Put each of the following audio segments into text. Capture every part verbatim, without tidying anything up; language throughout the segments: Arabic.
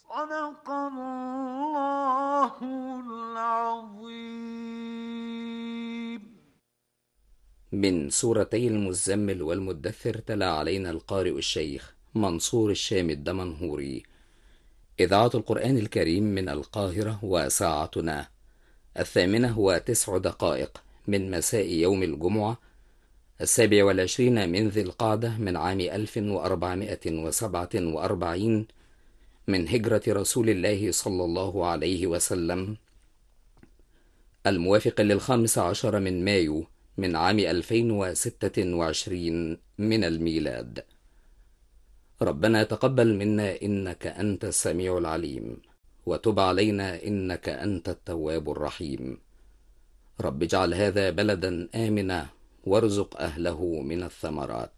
صدق الله العظيم. من سورتي المزمل والمدثر تلا علينا القارئ الشيخ منصور الشام الدمنهوري. إذاعة القرآن الكريم من القاهرة، وساعتنا الثامنة وتسع دقائق من مساء يوم الجمعة السابع والعشرين من ذي القعدة من عام ألف وأربعمائة وسبعة وأربعين من هجرة رسول الله صلى الله عليه وسلم، الموافق للخامس عشر من مايو من عام ألفين وستة وعشرين من الميلاد. ربنا تقبل منا إنك أنت السميع العليم، وتب علينا إنك أنت التواب الرحيم. رب اجعل هذا بلدا آمنا وارزق أهله من الثمرات.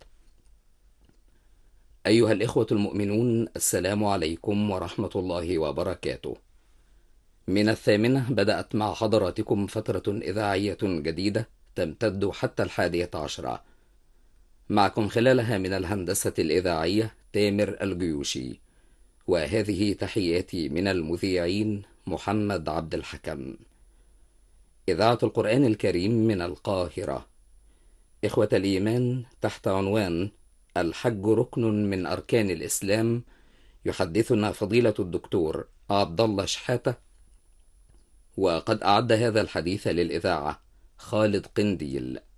أيها الإخوة المؤمنون، السلام عليكم ورحمة الله وبركاته. من الثامنة بدأت مع حضراتكم فترة إذاعية جديدة تمتد حتى الحادية عشرة، معكم خلالها من الهندسة الإذاعية تامر الجيوشي، وهذه تحياتي من المذيعين محمد عبد الحكم. إذاعة القرآن الكريم من القاهرة. إخوة الإيمان، تحت عنوان الحج ركن من أركان الإسلام، يحدثنا فضيلة الدكتور عبد الله شحاتة، وقد أعد هذا الحديث للإذاعة خالد قنديل.